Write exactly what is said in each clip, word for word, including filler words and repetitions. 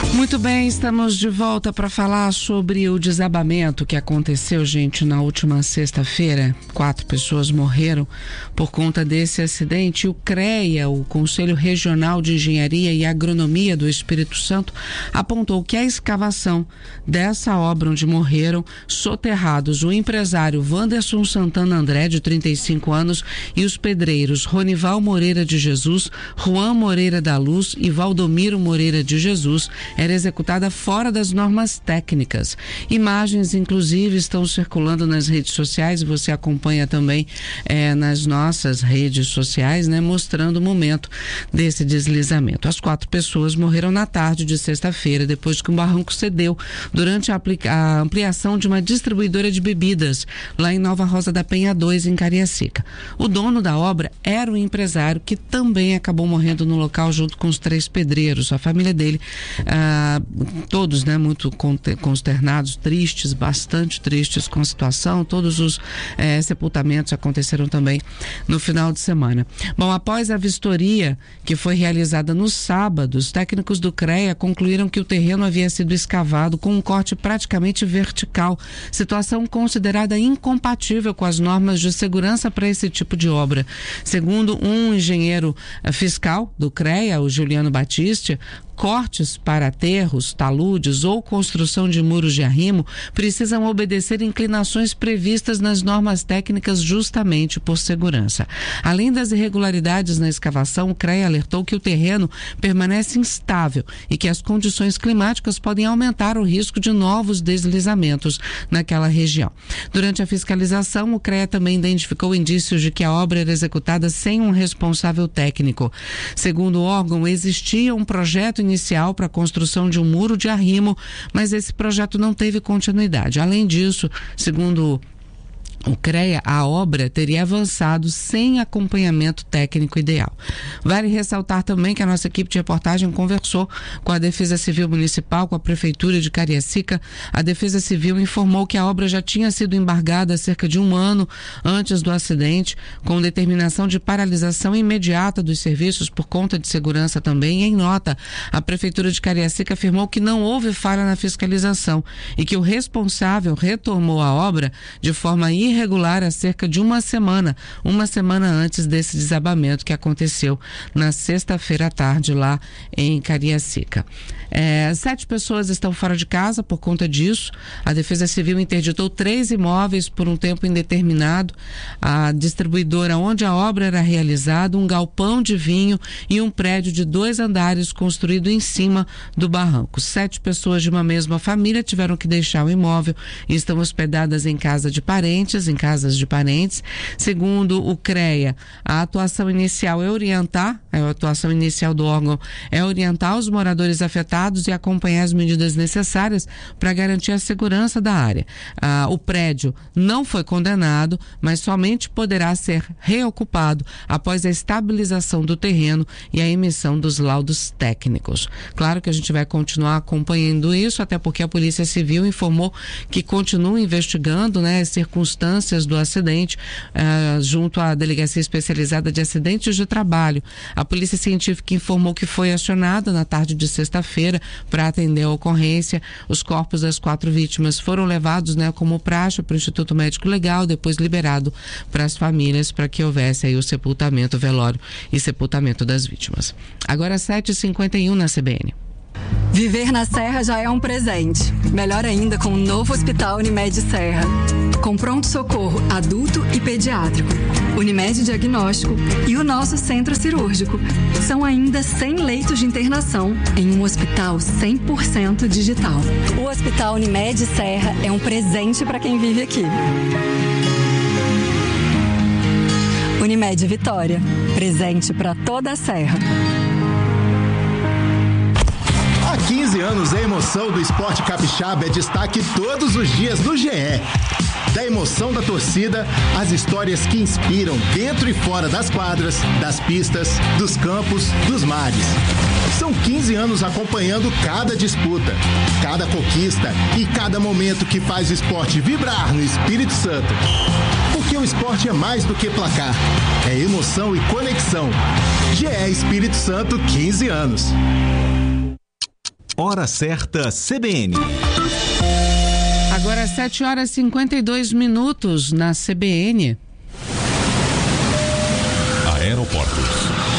Muito bem, estamos de volta para falar sobre o desabamento que aconteceu, gente, na última sexta-feira. Quatro pessoas morreram por conta desse acidente. O CREA, o Conselho Regional de Engenharia e Agronomia do Espírito Santo, apontou que a escavação dessa obra onde morreram soterrados o empresário Wanderson Santana André, de trinta e cinco anos, e os pedreiros Ronival Moreira de Jesus, Juan Moreira da Luz e Valdomiro Moreira de Jesus, era executada fora das normas técnicas. Imagens, inclusive, estão circulando nas redes sociais, você acompanha também é, nas nossas redes sociais, né, mostrando o momento desse deslizamento. As quatro pessoas morreram na tarde de sexta-feira, depois que um barranco cedeu durante a, aplica- a ampliação de uma distribuidora de bebidas, lá em Nova Rosa da Penha dois, em Cariacica. O dono da obra era um empresário que também acabou morrendo no local junto com os três pedreiros. A família dele, ah, todos, né, muito consternados, tristes, bastante tristes com a situação. Todos os eh, sepultamentos aconteceram também no final de semana. Bom, após a vistoria que foi realizada no sábado, os técnicos do CREA concluíram que o terreno havia sido escavado com um corte praticamente vertical, situação considerada incompatível com as normas de segurança para esse tipo de obra. Segundo um engenheiro fiscal do CREA, o Juliano Batista, cortes para aterros, taludes ou construção de muros de arrimo precisam obedecer inclinações previstas nas normas técnicas justamente por segurança. Além das irregularidades na escavação, o CREA alertou que o terreno permanece instável e que as condições climáticas podem aumentar o risco de novos deslizamentos naquela região. Durante a fiscalização, o CREA também identificou indícios de que a obra era executada sem um responsável técnico. Segundo o órgão, existia um projeto inicial para a construção de um muro de arrimo, mas esse projeto não teve continuidade. Além disso, segundo o CREA, a obra teria avançado sem acompanhamento técnico ideal. Vale ressaltar também que a nossa equipe de reportagem conversou com a Defesa Civil Municipal, com a Prefeitura de Cariacica. A Defesa Civil informou que a obra já tinha sido embargada há cerca de um ano antes do acidente, com determinação de paralisação imediata dos serviços por conta de segurança também. E, em nota, a Prefeitura de Cariacica afirmou que não houve falha na fiscalização e que o responsável retomou a obra de forma irregular irregular há cerca de uma semana, uma semana antes desse desabamento que aconteceu na sexta-feira à tarde lá em Cariacica. É, sete pessoas estão fora de casa por conta disso. A Defesa Civil interditou três imóveis por um tempo indeterminado. A distribuidora onde a obra era realizada, um galpão de vinho e um prédio de dois andares construído em cima do barranco. Sete pessoas de uma mesma família tiveram que deixar o imóvel e estão hospedadas em casa de parentes, em casas de parentes. Segundo o CREA, a atuação inicial é orientar, a atuação inicial do órgão é orientar os moradores afetados e acompanhar as medidas necessárias para garantir a segurança da área. Ah, o prédio não foi condenado, mas somente poderá ser reocupado após a estabilização do terreno e a emissão dos laudos técnicos. Claro que a gente vai continuar acompanhando isso, até porque a Polícia Civil informou que continua investigando, né, as circunstâncias do acidente uh, junto à Delegacia Especializada de Acidentes de Trabalho. A Polícia Científica informou que foi acionada na tarde de sexta-feira para atender a ocorrência. Os corpos das quatro vítimas foram levados, né, como praxe para o Instituto Médico Legal, depois liberado para as famílias para que houvesse aí o sepultamento, velório e sepultamento das vítimas. Agora sete e cinquenta e um na C B N. Viver na Serra já é um presente. Melhor ainda com o novo Hospital Unimed Serra. Com pronto-socorro adulto e pediátrico, Unimed Diagnóstico e o nosso centro cirúrgico. São ainda cem leitos de internação em um hospital cem por cento digital. O Hospital Unimed Serra é um presente para quem vive aqui. Unimed Vitória, presente para toda a Serra. Há quinze anos, a emoção do esporte capixaba é destaque todos os dias no G E. Da emoção da torcida, às histórias que inspiram dentro e fora das quadras, das pistas, dos campos, dos mares. São quinze anos acompanhando cada disputa, cada conquista e cada momento que faz o esporte vibrar no Espírito Santo. Porque o esporte é mais do que placar, é emoção e conexão. G E Espírito Santo, quinze anos. Hora certa C B N. Agora sete horas e cinquenta e dois minutos na C B N. Aeroportos.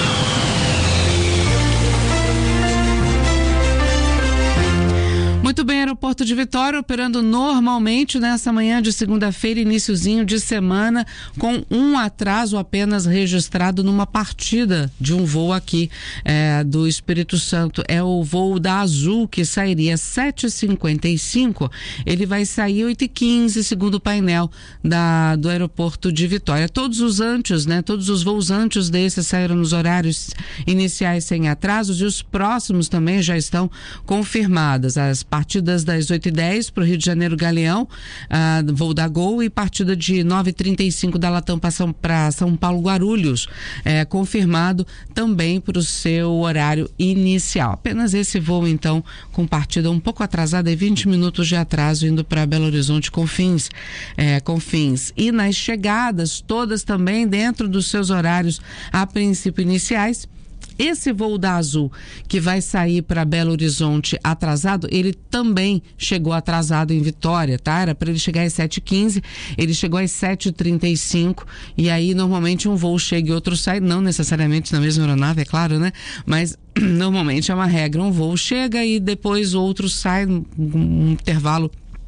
Muito bem, Aeroporto de Vitória operando normalmente nessa manhã de segunda-feira, iniciozinho de semana, com um atraso apenas registrado numa partida de um voo aqui é, do Espírito Santo. É o voo da Azul, que sairia às sete e cinquenta e cinco. Ele vai sair oito e quinze, segundo o painel da, do Aeroporto de Vitória. Todos os antes, né? Todos os voos antes desses saíram nos horários iniciais sem atrasos, e os próximos também já estão confirmadas. As partidas das oito e dez para o Rio de Janeiro Galeão, ah, voo da Gol, e partida de nove e trinta e cinco da Latam para São Paulo Guarulhos, é, confirmado também para o seu horário inicial. Apenas esse voo, então, com partida um pouco atrasada e vinte minutos de atraso, indo para Belo Horizonte Confins, é, Confins. E nas chegadas, todas também dentro dos seus horários a princípio iniciais. Esse voo da Azul, que vai sair para Belo Horizonte atrasado, ele também chegou atrasado em Vitória, tá? Era para ele chegar às sete e quinze, ele chegou às sete e trinta e cinco, e aí normalmente um voo chega e outro sai, não necessariamente na mesma aeronave, é claro, né? Mas normalmente é uma regra, um voo chega e depois outro sai, um, um intervalo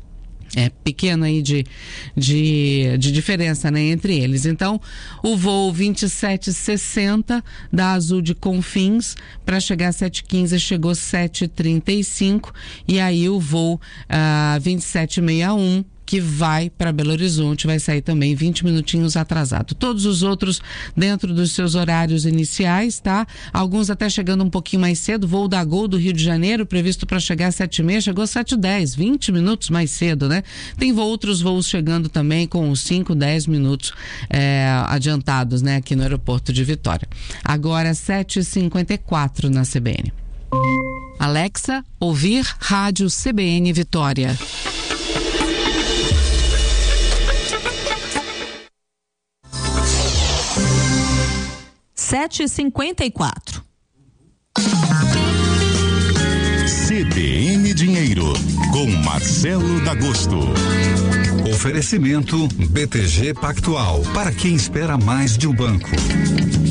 É pequeno aí de, de, de diferença, né, entre eles. Então, o voo vinte e sete e sessenta da Azul de Confins, para chegar às sete e quinze, chegou sete e trinta e cinco, e aí o voo uh, vinte e sete e sessenta e um, que vai para Belo Horizonte, vai sair também vinte minutinhos atrasado. Todos os outros dentro dos seus horários iniciais, tá? Alguns até chegando um pouquinho mais cedo. Voo da Gol do Rio de Janeiro, previsto para chegar às sete e meia, chegou às sete e dez, vinte minutos mais cedo, né? Tem voo, outros voos chegando também com cinco, dez minutos é, adiantados, né? Aqui no Aeroporto de Vitória. Agora sete e cinquenta e quatro na C B N. Alexa, ouvir Rádio C B N Vitória. sete e cinquenta e quatro. C B N Dinheiro, com Marcelo D'Agosto. Oferecimento B T G Pactual, para quem espera mais de um banco.